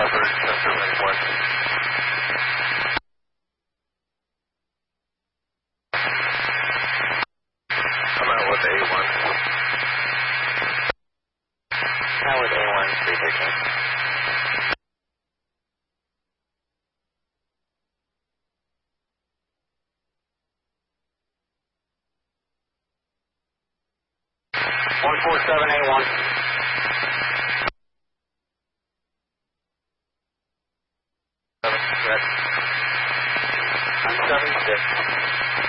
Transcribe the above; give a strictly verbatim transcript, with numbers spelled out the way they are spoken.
Coverage, Center Midwest. I'm out with A one. Out with A one, three thirteen. one four seven A one.